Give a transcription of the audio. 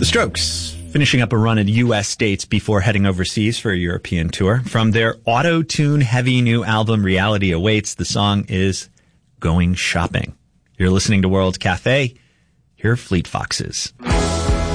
The Strokes, finishing up a run at U.S. dates before heading overseas for a European tour. From their auto-tune heavy new album, Reality Awaits, the song is Going Shopping. You're listening to World Cafe. Here are Fleet Foxes.